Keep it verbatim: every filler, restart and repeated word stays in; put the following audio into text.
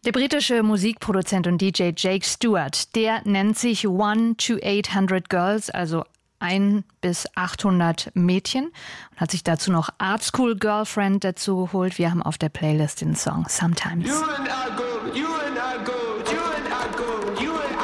Der britische Musikproduzent und D J Jake Stewart, der nennt sich One to eight hundred Girls, also ein bis achthundert Mädchen, und hat sich dazu noch Art School Girlfriend dazu geholt. Wir haben auf der Playlist den Song Sometimes. You and I go, you and I go, you and I go, you and I